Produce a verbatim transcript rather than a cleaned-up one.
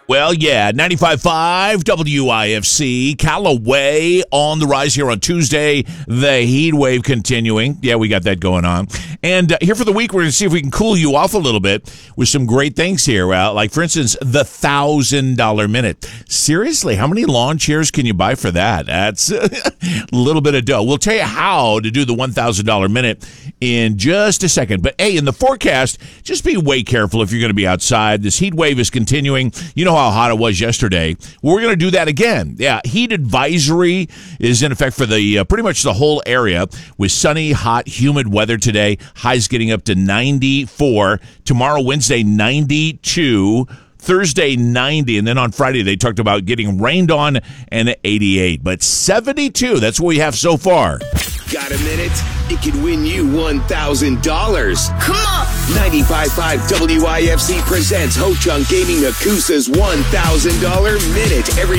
Well, yeah, ninety-five point five W I F C, Callaway on the rise here on Tuesday. The heat wave continuing. Yeah, we got that going on. And uh, here for the week, we're going to see if we can cool you off a little bit with some great things here. Uh, like, for instance, the one thousand dollars minute. Seriously, how many lawn chairs can you buy for that? That's a little bit of dough. We'll tell you how to do the one thousand dollars minute in just a second. But, hey, in the forecast, just be way careful if you're going to be outside. This heat wave is continuing. You know how hot it was yesterday. Well, we're going to do that again. Yeah, heat advisory is in effect for the uh, pretty much the whole area with sunny, hot, humid weather today. Highs getting up to ninety-four. Tomorrow, Wednesday, ninety-two. Thursday, ninety. And then on Friday, they talked about getting rained on and eighty-eight. But seventy-two, that's what we have so far. Got a minute? It could win you one thousand dollars. Come on! ninety-five point five W I F C presents Ho Chunk Gaming Akusa's one thousand dollars minute every